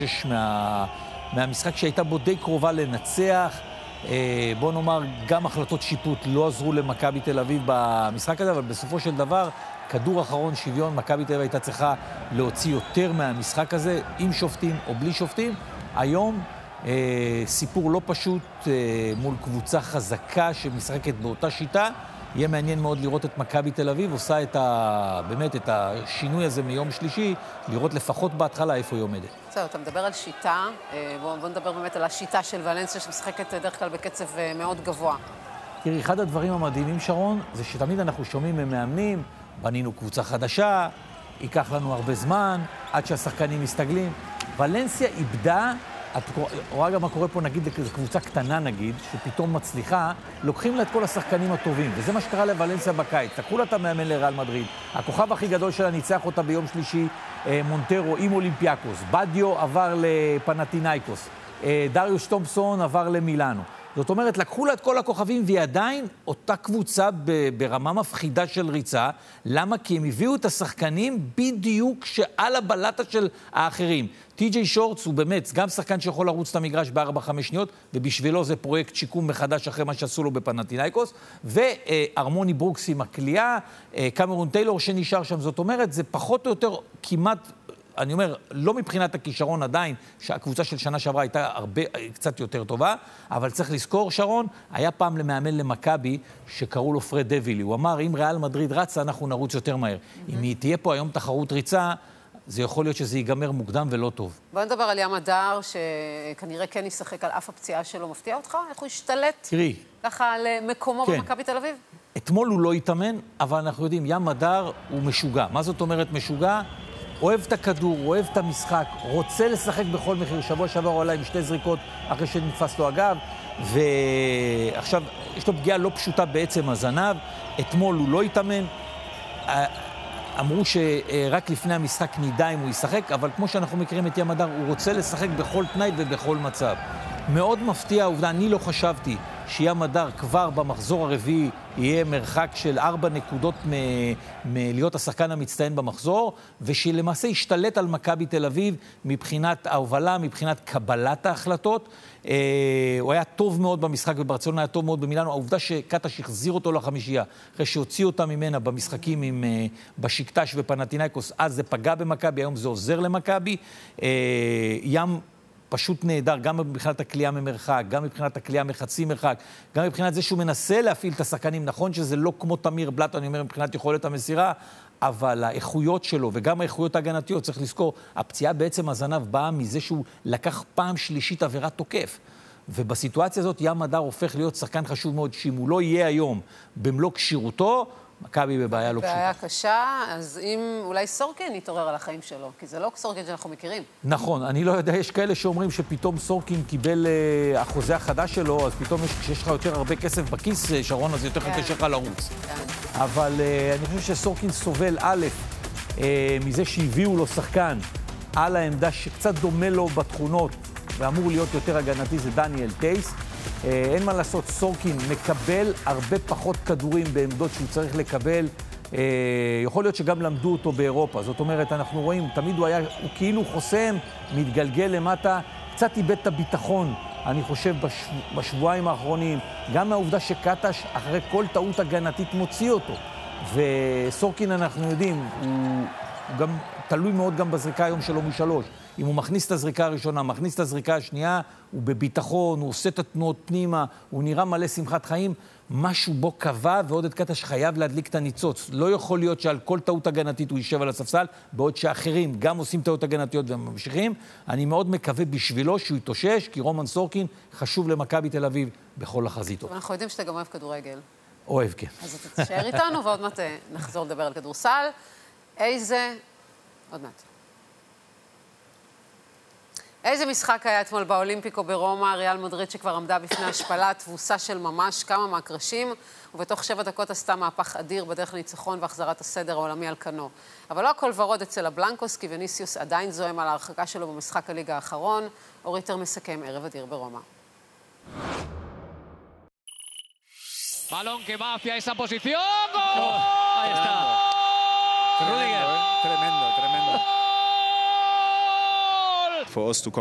מהמשחק שהייתה בו די קרובה לנצח. בוא נאמר, גם החלטות שיפוט לא עזרו למכבי תל אביב במשחק הזה, אבל בסופו של דבר, כדור אחרון שוויון, מכבי תל אביב הייתה צריכה להוציא יותר מהמשחק הזה, עם שופטים או בלי שופטים. היום סיפור לא פשוט מול קבוצה חזקה שמשחקת באותה שיטה. יהיה מעניין מאוד לראות את מכבי תל אביב, עושה באמת את השינוי הזה מיום שלישי, לראות לפחות בהתחלה איפה היא עומדת. בסדר, אתה מדבר על שיטה, בוא נדבר באמת על השיטה של ולנסיה שמשחקת דרך כלל בקצב מאוד גבוה. תראי, אחד הדברים המדהימים, שרון, זה שתמיד אנחנו שומעים ממאמנים, בנינו קבוצה חדשה, ייקח לנו הרבה זמן, עד שהשחקנים מסתגלים. ולנסיה איבדה, את רואה גם מה קורה פה, נגיד, זו קבוצה קטנה, נגיד, שפתאום מצליחה, לוקחים לה את כל השחקנים הטובים, וזה מה שקרה לוולנסיה בקיץ. לקחו לה את המאמן לריאל מדריד, הכוכב הכי גדול שלה ניצח אותה ביום שלישי, מונטרו עם אולימפיאקוס, בדיו עבר לפנתינייקוס, דריוש תומפסון עבר למילאנו. זאת אומרת, לקחו לה את כל הכוכבים, והיא עדיין אותה קבוצה ברמה מפחידה של ריצה. למה? כי הם הביאו את השחקנים בדיוק שעל הבלטה של האחרים. טי.ג'יי שורטס הוא באמת גם שחקן שיכול לרוץ את המגרש ב4-5 שניות, ובשבילו זה פרויקט שיקום מחדש אחרי מה שעשו לו בפנתינייקוס, וארמוני ברוקס עם הקליעה, קמרון טיילור שנשאר שם. זאת אומרת, זה פחות או יותר כמעט, אני אומר, לא מבחינת הכישרון עדיין, שהקבוצה של שנה שעברה הייתה קצת יותר טובה, אבל צריך לזכור, שרון, היה פעם למאמן למכבי שקראו לו פרד דבילי. הוא אמר, אם ריאל מדריד רצה, אנחנו נרוץ יותר מהר. אם היא תהיה פה היום תחרות ריצה, זה יכול להיות שזה ייגמר מוקדם ולא טוב. בוא נדבר על ים הדר, שכנראה כן ישחק על אף הפציעה שלו. מפתיע אותך? איך הוא השתלט? תראי. ככה למקומו במכבי תל אביב? אתמול הוא לא התאמן, אבל אנחנו יודעים, ים הדר הוא משוגע. מה זאת אומרת משוגע? אוהב את הכדור, אוהב את המשחק, רוצה לשחק בכל מחיר. שבוע שעבר הוא עלה עם 2 זריקות אחרי שנתפס לו הגב, ועכשיו יש לו פגיעה לא פשוטה בעצם הזנב. אתמול הוא לא התאמן. אמרו שרק לפני המשחק נדע אם הוא ישחק, אבל כמו שאנחנו מכירים את ים הדר, הוא רוצה לשחק בכל תנאי ובכל מצב. מאוד מפתיע העובדה, אני לא חשבתי שים הדר כבר במחזור הרביעי יהיה מרחק של 4 נקודות מלהיות השחקן המצטיין במחזור, ושלמעשה השתלט על מכבי תל אביב מבחינת ההובלה, מבחינת קבלת ההחלטות. הוא היה טוב מאוד במשחק בברצלונה, היה טוב מאוד במילאנו. העובדה שקטש החזיר אותו לחמישייה, אחרי שהוציא אותה ממנה במשחקים עם בשיקטש ופנתינייקוס, אז זה פגע במכבי, היום זה עוזר למכבי. ים פשוט נהדר, גם מבחינת הקליעה ממרחק, גם מבחינת הקליעה מחצי מרחק, גם מבחינת זה שהוא מנסה להפעיל את השחקנים. נכון שזה לא כמו תמיר בלאט, אני אומר, מבחינת יכולת המסירה, אבל האיכויות שלו וגם האיכויות ההגנתיות, צריך לזכור, הפציעה בעצם הזנב באה מזה שהוא לקח פעם שלישית עבירת תוקף. ובסיטואציה הזאת ים הדר הופך להיות שחקן חשוב מאוד, שאם הוא לא יהיה היום במלוא כשירותו, מכבי בבעיה לא פשוטה. בעיה קשה, אז אם אולי סורקין יתעורר על החיים שלו, כי זה לא סורקין שאנחנו מכירים. נכון, אני לא יודע, יש כאלה שאומרים שפתאום סורקין קיבל החוזה החדש שלו, אז פתאום כשיש לך יותר הרבה כסף בכיס, שרון, אז יותר קשה לך לרוץ. אבל אני חושב שסורקין סובל א', מזה שהביאו לו שחקן על העמדה שקצת דומה לו בתכונות, ואמור להיות יותר הגנתי, זה דניאל טייס. אין מה לעשות, סורקין מקבל הרבה פחות כדורים בעמדות שהוא צריך לקבל. יכול להיות שגם למדו אותו באירופה. זאת אומרת, אנחנו רואים, תמיד הוא כאילו חוסם, מתגלגל למטה, קצת איבד את הביטחון, אני חושב, בשבועיים האחרונים. גם מהעובדה שקטש, אחרי כל טעות הגנתית, מוציא אותו. וסורקין, אנחנו יודעים, הוא גם תלוי מאוד גם בזריקה היום שלו משלוש. אם הוא מכניס את הזריקה הראשונה, מכניס את הזריקה השנייה, הוא בביטחון, הוא עושה את התנועות פנימה, הוא נראה מלא שמחת חיים, משהו בו קבע, ועוד את קטש חייב להדליק את הניצוץ. לא יכול להיות שעל כל טעות הגנתית הוא יישב על הספסל, בעוד שאחרים גם עושים טעות הגנתיות וממשיכים. אני מאוד מקווה בשבילו שהוא יתאושש, כי רומן סורקין חשוב למכבי תל אביב בכל החזיתות. אנחנו יודעים שאתה גם אוהב כדורגל. אוהב, כן. אז אתה תשאר איתנו, ועוד מעט נחזור לדבר על כדורסל. איזה משחק היה אתמול באולימפיקו ברומא, ריאל מדריד שכבר עמדה בפני השפלה, תבוסה של ממש, כמה מהקרשים, ובתוך 7 דקות עשתה מהפך אדיר בדרך לניצחון והחזרת הסדר העולמי על כנו. אבל לא הכל ורוד אצל הבלנקוס, כי וניסיוס עדיין זוהם על ההרחקה שלו במשחק הליגה האחרון. אוריטר מסכם ערב אדיר ברומא. Balón que va hacia esa posición. ¡Gol! Ahí está. Rudiger. Tremendo, tremendo. for us to